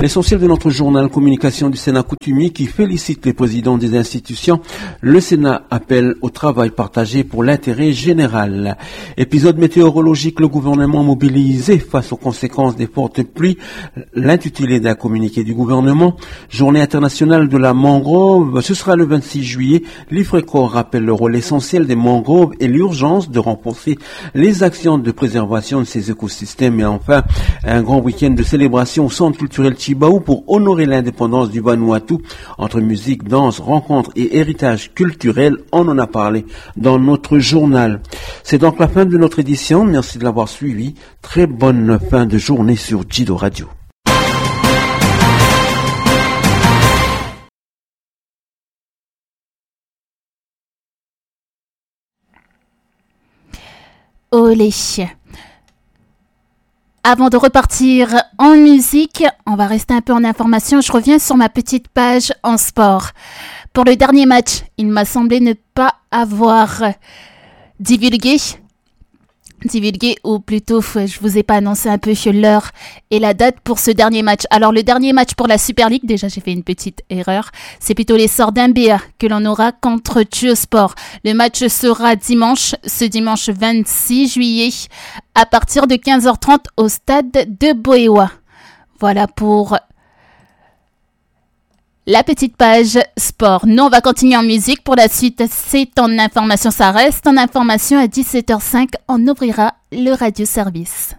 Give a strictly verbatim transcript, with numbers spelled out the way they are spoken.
L'essentiel de notre journal communication du Sénat coutumier qui félicite les présidents des institutions. Le Sénat appelle au travail partagé pour l'intérêt général. Épisode météorologique, le gouvernement mobilisé face aux conséquences des fortes pluies. L'intitulé d'un communiqué du gouvernement. Journée internationale de la mangrove, ce sera le vingt-six juillet. L'IFRECO rappelle le rôle essentiel des mangroves et l'urgence de renforcer les actions de préservation de ces écosystèmes. Et enfin, un grand week-end de célébration au Centre culturel Chibaou pour honorer l'indépendance du Vanuatu. Entre musique, danse, rencontres et héritage culturel, on en a parlé dans notre journal. C'est donc la fin de notre édition. Merci de l'avoir suivi. Très bonne fin de journée sur Jido Radio. Olé. Avant de repartir en musique, on va rester un peu en information. Je reviens sur ma petite page en sport. Pour le dernier match, il m'a semblé ne pas avoir divulgué, divulgué ou plutôt, je vous ai pas annoncé un peu l'heure et la date pour ce dernier match. Alors le dernier match pour la Super League, déjà j'ai fait une petite erreur, c'est plutôt les Sorts d'M B A que l'on aura contre Geosport. Le match sera dimanche, ce dimanche vingt-six juillet, à partir de quinze heures trente au stade de Boewa. Voilà pour la petite page sport. Nous, on va continuer en musique. Pour la suite, c'est en information. Ça reste en information. À dix-sept heures cinq, on ouvrira le radio service.